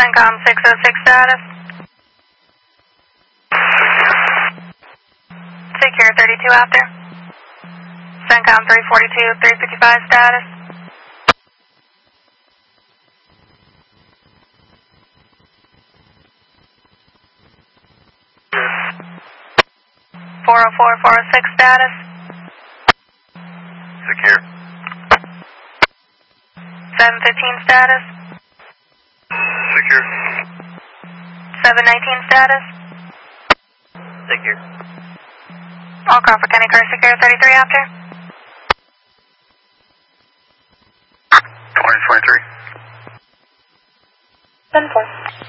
CENTCOM 606 status. Secure 32 after. CENTCOM 342, 355 status. Four oh four, 406 status. Secure. 715 status. Secure. 719 status. Secure. All Crawford County cars secure 33 after. 2023. 10-4.